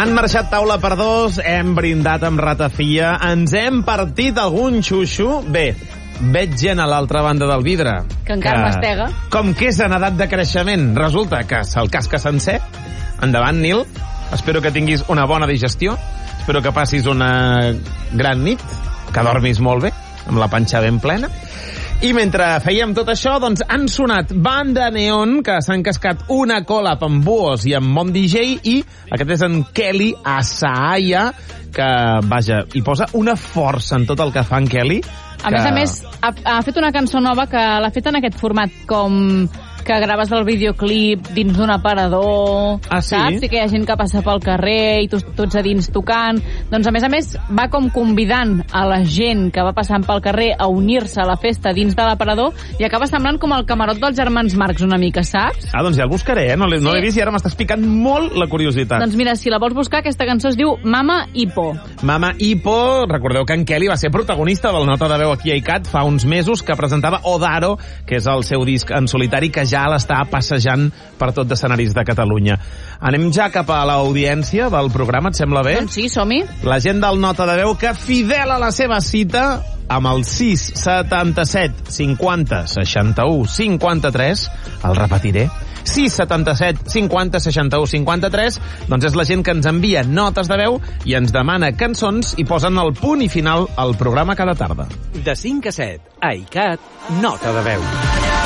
Han marxat taula per dos, hem brindat amb ratafia, ens hem partit algun xuxo. Bé, veig gent a l'altra banda del vidre. Que encara mastega. Com que és en edat de creixement, resulta que se'l casca sencer. Endavant, Nil. Espero que tinguis una bona digestió. Espero que passis una gran nit, que dormis molt bé, amb la panxa ben plena. I mentre fèiem tot això, doncs han sonat Banda Neon, que s'han cascat una collab amb Buos i amb Mom DJ, i aquest és en Kelly Asaaya, que, vaja, hi posa una força en tot el que fa en Kelly. A més, ha fet una cançó nova que l'ha fet en aquest format com que graves el videoclip dins d'un aparador, saps? I que hi ha gent que passa pel carrer i tots a dins tocant. Doncs, a més, va com convidant a la gent que va passant pel carrer a unir-se a la festa dins de l'aparador i acaba semblant com el camarot dels germans Marx una mica, saps? Doncs ja el buscaré, no l'he vist i ara m'estàs picant molt la curiositat. Doncs mira, si la vols buscar, aquesta cançó es diu Mama Hippo. Mama Hippo, recordeu que en Kelly va ser protagonista del Nota de Veu aquí a ICAT fa uns mesos, que presentava Odaro, que és el seu disc en solitari, que ja l'està passejant per tot d'escenaris de Catalunya. Anem ja cap a l'audiència del programa, et sembla bé? Doncs sí, som-hi. La gent del Nota de Veu que, fidel a la seva cita, amb el 677 50 61 53, el repetiré, 677 50 61 53, doncs és la gent que ens envia notes de veu i ens demana cançons i posen el punt i final al programa cada tarda. De 5 a 7, a ICAT, Nota de Veu.